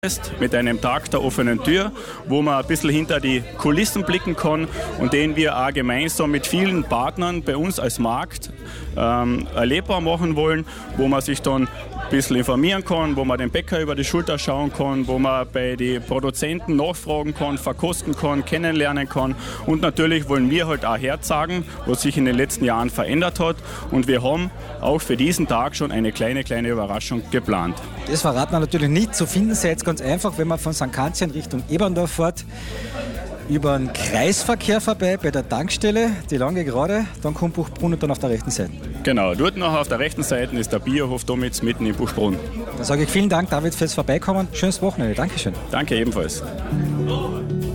mit einem Tag der offenen Tür, wo man ein bisschen hinter die Kulissen blicken kann und den wir auch gemeinsam mit vielen Partnern bei uns als Markt erlebbar machen wollen, wo man sich dann ein bisschen informieren kann, wo man den Bäcker über die Schulter schauen kann, wo man bei den Produzenten nachfragen kann, verkosten kann, kennenlernen kann und natürlich wollen wir halt auch herzagen, was sich in den letzten Jahren verändert hat und wir haben auch für diesen Tag schon eine kleine Überraschung geplant. Das verraten wir natürlich nicht. Zu finden seid ihr ganz einfach, wenn man von St. Kantian Richtung Eberndorf fährt, über den Kreisverkehr vorbei bei der Tankstelle, die lange Gerade, dann kommt Buchbrunn und dann auf der rechten Seite. Genau, dort noch auf der rechten Seite ist der Biohof Domitz mitten in Buchbrunn. Dann sage ich vielen Dank, David, fürs Vorbeikommen. Schönes Wochenende. Dankeschön. Danke ebenfalls.